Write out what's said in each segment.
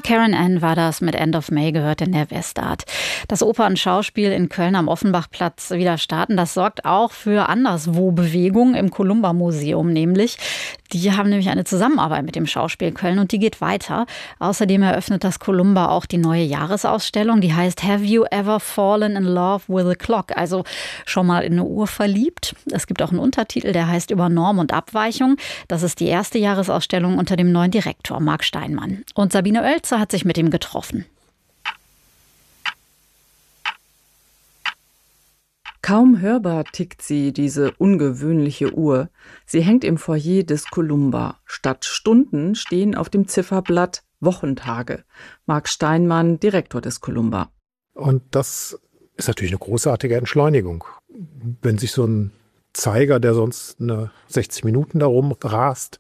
Karen Ann war das mit End of May, gehört in der Westart. Das Opernschauspiel in Köln am Offenbachplatz wieder starten, das sorgt auch für Anderswo-Bewegung im Columba-Museum nämlich. Die haben nämlich eine Zusammenarbeit mit dem Schauspiel Köln und die geht weiter. Außerdem eröffnet das Columba auch die neue Jahresausstellung, die heißt Have You Ever Fallen in Love with a Clock? Also schon mal in eine Uhr verliebt. Es gibt auch einen Untertitel, der heißt Über Norm und Abweichung. Das ist die erste Jahresausstellung unter dem neuen Direktor Marc Steinmann. Und Sabine Oelze hat sich mit ihm getroffen. Kaum hörbar tickt sie, diese ungewöhnliche Uhr. Sie hängt im Foyer des Columba. Statt Stunden stehen auf dem Zifferblatt Wochentage. Marc Steinmann, Direktor des Columba. Und das ist natürlich eine großartige Entschleunigung. Wenn sich so ein Zeiger, der sonst 60 Minuten darum rast,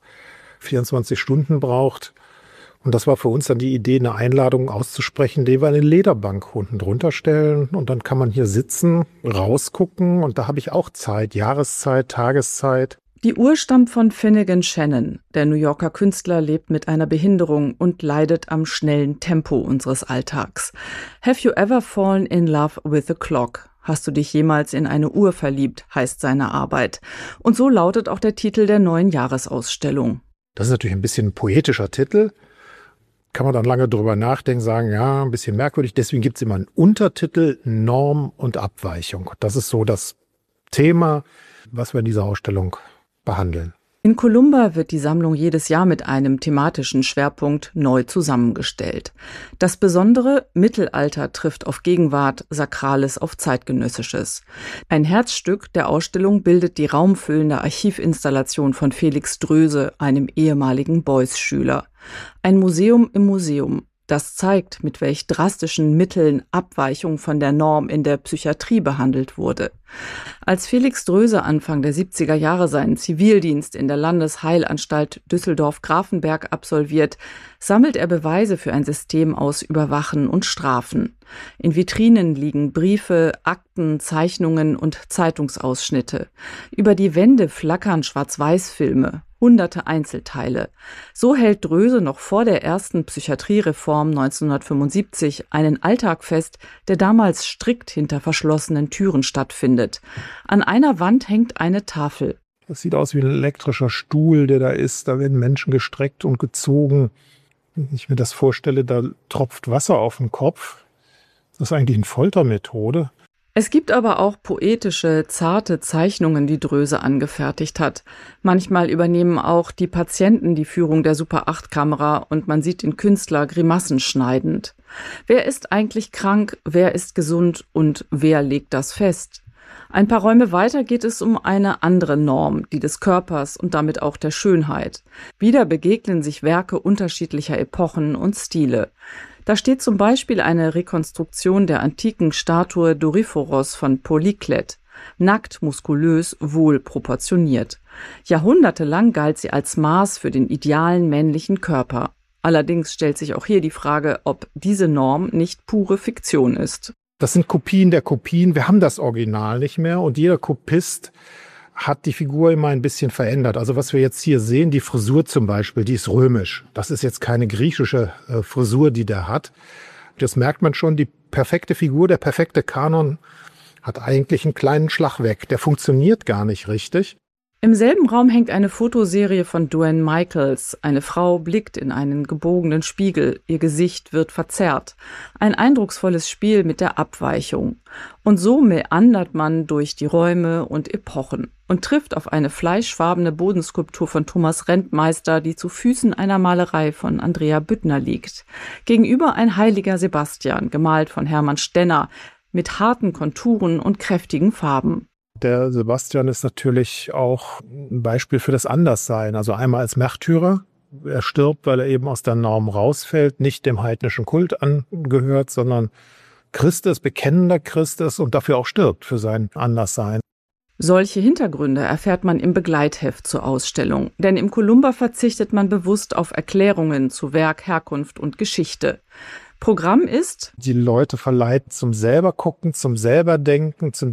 24 Stunden braucht. Und das war für uns dann die Idee, eine Einladung auszusprechen, die wir eine Lederbank unten drunter stellen. Und dann kann man hier sitzen, rausgucken. Und da habe ich auch Zeit, Jahreszeit, Tageszeit. Die Uhr stammt von Finnegan Shannon. Der New Yorker Künstler lebt mit einer Behinderung und leidet am schnellen Tempo unseres Alltags. Have you ever fallen in love with a clock? Hast du dich jemals in eine Uhr verliebt, heißt seine Arbeit. Und so lautet auch der Titel der neuen Jahresausstellung. Das ist natürlich ein bisschen ein poetischer Titel. Kann man dann lange drüber nachdenken, sagen, ja, ein bisschen merkwürdig. Deswegen gibt es immer einen Untertitel, Norm und Abweichung. Das ist so das Thema, was wir in dieser Ausstellung behandeln. In Columba wird die Sammlung jedes Jahr mit einem thematischen Schwerpunkt neu zusammengestellt. Das Besondere, Mittelalter trifft auf Gegenwart, Sakrales auf Zeitgenössisches. Ein Herzstück der Ausstellung bildet die raumfüllende Archivinstallation von Felix Droese, einem ehemaligen Beuys-Schüler. Ein Museum im Museum. Das zeigt, mit welch drastischen Mitteln Abweichung von der Norm in der Psychiatrie behandelt wurde. Als Felix Droese Anfang der 70er Jahre seinen Zivildienst in der Landesheilanstalt Düsseldorf-Grafenberg absolviert, sammelt er Beweise für ein System aus Überwachen und Strafen. In Vitrinen liegen Briefe, Akten, Zeichnungen und Zeitungsausschnitte. Über die Wände flackern Schwarz-Weiß-Filme. Hunderte Einzelteile. So hält Droese noch vor der ersten Psychiatriereform 1975 einen Alltag fest, der damals strikt hinter verschlossenen Türen stattfindet. An einer Wand hängt eine Tafel. Das sieht aus wie ein elektrischer Stuhl, der da ist. Da werden Menschen gestreckt und gezogen. Wenn ich mir das vorstelle, da tropft Wasser auf den Kopf. Das ist eigentlich eine Foltermethode. Es gibt aber auch poetische, zarte Zeichnungen, die Droese angefertigt hat. Manchmal übernehmen auch die Patienten die Führung der Super-8-Kamera und man sieht den Künstler Grimassen schneidend. Wer ist eigentlich krank, wer ist gesund und wer legt das fest? Ein paar Räume weiter geht es um eine andere Norm, die des Körpers und damit auch der Schönheit. Wieder begegnen sich Werke unterschiedlicher Epochen und Stile. Da steht zum Beispiel eine Rekonstruktion der antiken Statue Doryphoros von Polyklet. Nackt, muskulös, wohl proportioniert. Jahrhundertelang galt sie als Maß für den idealen männlichen Körper. Allerdings stellt sich auch hier die Frage, ob diese Norm nicht pure Fiktion ist. Das sind Kopien der Kopien. Wir haben das Original nicht mehr und jeder Kopist hat die Figur immer ein bisschen verändert. Also was wir jetzt hier sehen, die Frisur zum Beispiel, die ist römisch. Das ist jetzt keine griechische Frisur, die der hat. Das merkt man schon, die perfekte Figur, der perfekte Kanon hat eigentlich einen kleinen Schlag weg. Der funktioniert gar nicht richtig. Im selben Raum hängt eine Fotoserie von Duane Michaels. Eine Frau blickt in einen gebogenen Spiegel. Ihr Gesicht wird verzerrt. Ein eindrucksvolles Spiel mit der Abweichung. Und so meandert man durch die Räume und Epochen und trifft auf eine fleischfarbene Bodenskulptur von Thomas Rentmeister, die zu Füßen einer Malerei von Andrea Büttner liegt. Gegenüber ein heiliger Sebastian, gemalt von Hermann Stenner, mit harten Konturen und kräftigen Farben. Der Sebastian ist natürlich auch ein Beispiel für das Anderssein. Also einmal als Märtyrer. Er stirbt, weil er eben aus der Norm rausfällt, nicht dem heidnischen Kult angehört, sondern Christus, bekennender Christus und dafür auch stirbt für sein Anderssein. Solche Hintergründe erfährt man im Begleitheft zur Ausstellung. Denn im Columba verzichtet man bewusst auf Erklärungen zu Werk, Herkunft und Geschichte. Programm ist, die Leute verleiht zum selber gucken, zum selber denken, zum